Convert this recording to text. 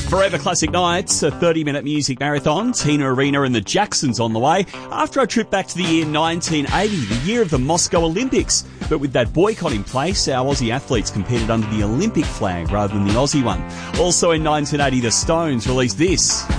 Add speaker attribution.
Speaker 1: Forever Classic Nights, a 30-minute music marathon. Tina Arena and the Jacksons on the way. After a trip back to the year 1980, the year of the Moscow Olympics. But with that boycott in place, our Aussie athletes competed under the Olympic flag rather than the Aussie one. Also in 1980, the Stones released this.